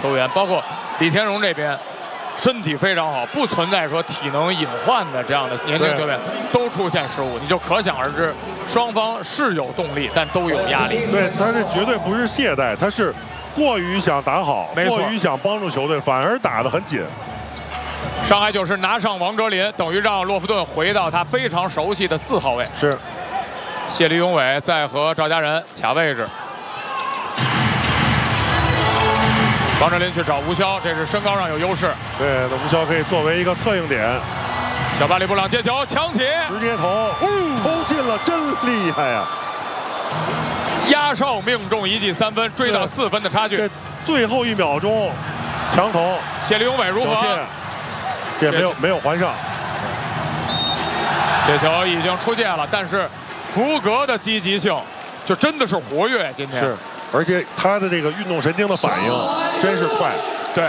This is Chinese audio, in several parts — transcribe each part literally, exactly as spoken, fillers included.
球员，包括李天荣这边，身体非常好，不存在说体能隐患的这样的年轻球员都出现失误，你就可想而知，双方是有动力，但都有压力。 对，他这绝对不是懈怠，他是过于想打好，过于想帮助球队，反而打得很紧。 上海九世拿上王哲林，等于让洛夫顿回到他非常熟悉的四号位。 是。 谢立永伟在和赵家人卡位置。王哲林去找吴骁，这是身高上有优势。 对，那吴骁可以作为一个策应点。 小巴里布朗接球抢起， 直接投，嗯，投进了，真厉害呀！ 压哨命中一记三分，追到四分的差距。 这最后一秒钟，强投。 谢立永伟如何？ 这没有没有还上。 这球已经出界了，但是福格的积极性就真的是活跃。今天是，而且他的这个运动神经的反应真是快。 对。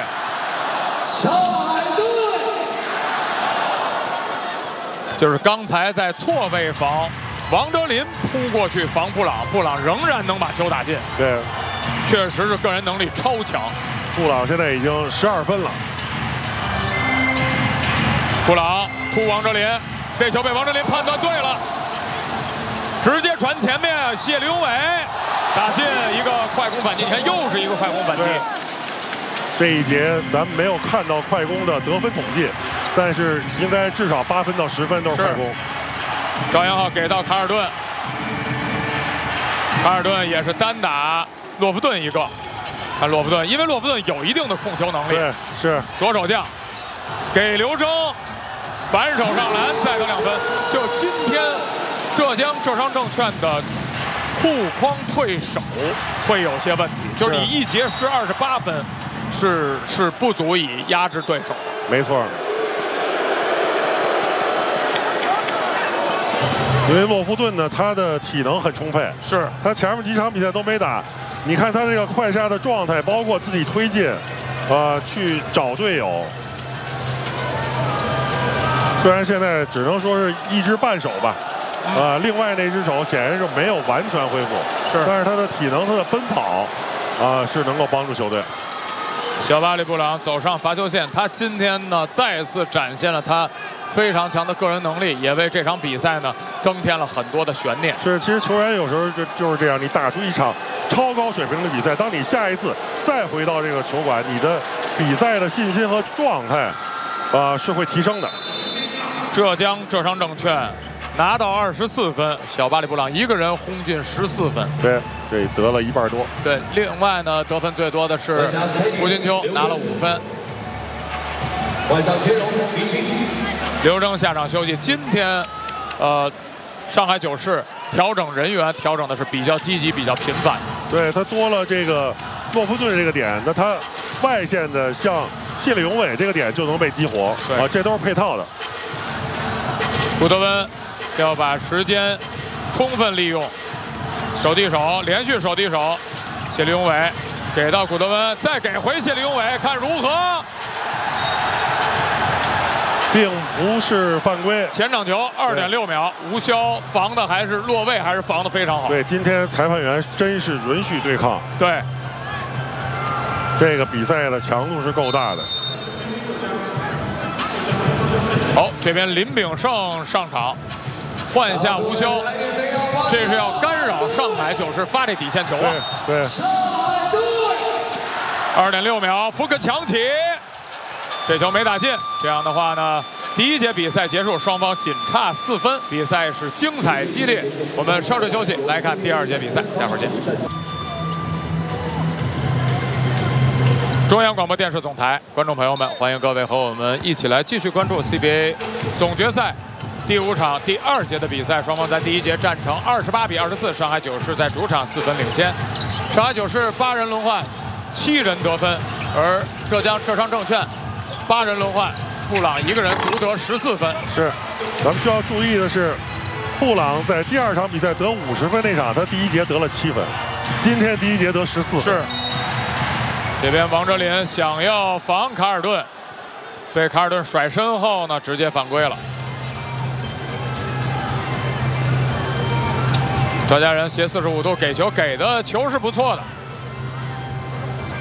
就是刚才在错位防，王哲林扑过去防布朗，布朗仍然能把球打进。 对， 确实是个人能力超强。 布朗现在已经十二分了。 布朗突王哲林，这球被王哲林判断对了，直接传前面，谢立永伟打进一个快攻反击，你看又是一个快攻反击。 这一节咱们没有看到快攻的得分统计，但是应该至少八分到十分都是快攻。 赵阳浩给到卡尔顿，卡尔顿也是单打洛夫顿一个。看洛夫顿，因为洛夫顿有一定的控球能力。 对，是左手将给刘铮，反手上篮再得两分。就今天浙江浙商证券的护框退守会有些问题，就是你一节失二十八分。是是不足以压制对手， 没错。因为洛夫顿呢，他的体能很充沛， 是他前面几场比赛都没打。你看他这个快杀的状态，包括自己推进，呃，去找队友。虽然现在只能说是一只半手吧，啊、嗯呃，另外那只手显然是没有完全恢复， 是， 但是他的体能、他的奔跑，啊、呃，是能够帮助球队。 小巴里布朗走上罚球线，他今天呢再次展现了他非常强的个人能力，也为这场比赛呢增添了很多的悬念。 是，其实球员有时候就就是这样，你打出一场超高水平的比赛，当你下一次再回到这个球馆，你的比赛的信心和状态，啊、呃，是会提升的。 浙江浙商证券拿到二十四分，小巴里布朗一个人轰进十四分。 对，这得了一半多。 对，另外呢，得分最多的是胡金秋，拿了五分。刘铮下场休息。今天，呃，上海九世调整人员调整的是比较积极、比较频繁。 对，他多了这个洛夫顿这个点，那他外线的像谢立永伟这个点就能被激活。啊，这都是配套的。 古德温要把时间充分利用，手递手，连续手递手，谢立永伟给到古德温，再给回谢立永伟，看如何？ 并不是犯规。 前场球二点六秒，吴骁防的还是落位，还是防的非常好。 对，今天裁判员真是允许对抗。 对， 这个比赛的强度是够大的。 好，这边林炳胜上场。换下吴骁，这是要干扰上海九世发这底线球啊！ 对， 二点六秒，福克抢起，这球没打进。这样的话呢，第一节比赛结束，双方仅差四分，比赛是精彩激烈。我们稍事休息，来看第二节比赛，待会儿见。中央广播电视总台，观众朋友们，欢迎各位和我们一起来继续关注 C B A 总决赛。第五场第二节的比赛，双方在第一节战成二十八比二十四，上海九世在主场四分领先。上海九世八人轮换，七人得分，而浙江浙商证券八人轮换，布朗一个人独得十四分。 是，咱们需要注意的是，布朗在第二场比赛得五十分那场，他第一节得了七分，今天第一节得十四分。 是。这边王哲林想要防卡尔顿，被卡尔顿甩身后呢，直接犯规了。赵家人斜四十五度给球，给的球是不错的。